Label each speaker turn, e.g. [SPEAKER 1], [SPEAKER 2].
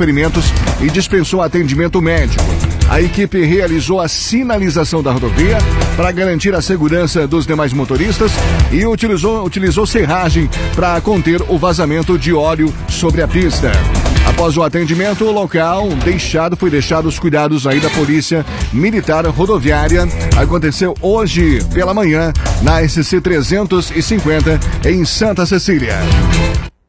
[SPEAKER 1] ferimentos e dispensou atendimento médico. A equipe realizou a sinalização da rodovia para garantir a segurança dos demais motoristas e utilizou serragem para conter o vazamento de óleo sobre a pista. Após o atendimento, o local foi deixado os cuidados aí da Polícia Militar Rodoviária. Aconteceu hoje pela manhã na SC 350 em Santa Cecília.